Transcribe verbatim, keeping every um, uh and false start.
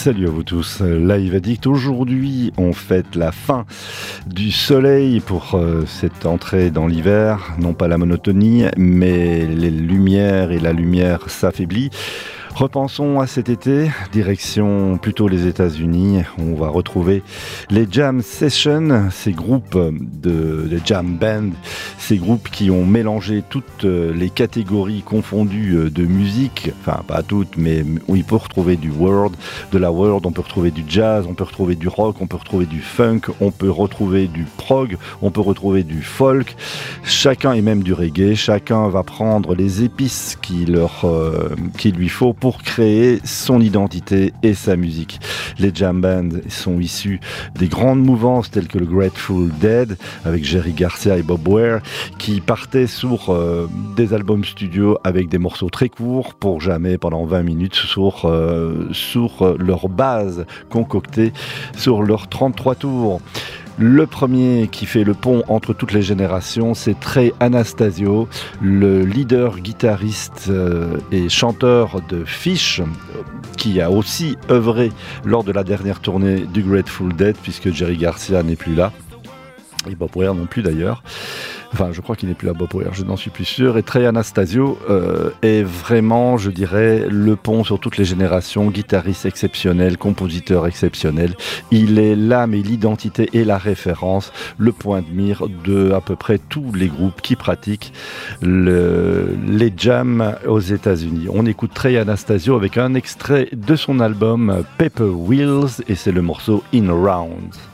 Salut à vous tous, Live Addict. Aujourd'hui, on fête la fin du soleil pour euh, cette entrée dans l'hiver. Non pas la monotonie, mais les lumières et la lumière s'affaiblit. Repensons à cet été, direction plutôt les États-Unis. On va retrouver les jam sessions, ces groupes de, de jam band, ces groupes qui ont mélangé toutes les catégories confondues de musique, enfin pas toutes, mais où il peut retrouver du world, de la world, on peut retrouver du jazz, on peut retrouver du rock, on peut retrouver du funk, on peut retrouver du prog, on peut retrouver du folk, chacun et même du reggae, chacun va prendre les épices qui leur, euh, qu'il lui faut pour créer son identité et sa musique. Les jam bands sont issus des grandes mouvances telles que le Grateful Dead avec Jerry Garcia et Bob Weir qui partaient sur euh, des albums studio avec des morceaux très courts pour jamais pendant vingt minutes sur, euh, sur leur base concoctée sur leurs trente-trois tours. Le premier qui fait le pont entre toutes les générations, c'est Trey Anastasio, le leader, guitariste euh, et chanteur de Fish, qui a aussi œuvré lors de la dernière tournée du Grateful Dead, puisque Jerry Garcia n'est plus là, et Bob Weir non plus d'ailleurs. Enfin, je crois qu'il n'est plus là, Bob Weir, je n'en suis plus sûr. Et Trey Anastasio euh, est vraiment, je dirais, le pont sur toutes les générations, guitariste exceptionnel, compositeur exceptionnel. Il est l'âme et l'identité et la référence, le point de mire de à peu près tous les groupes qui pratiquent le, les jams aux États-Unis. On écoute Trey Anastasio avec un extrait de son album Paper Wheels et c'est le morceau In Round.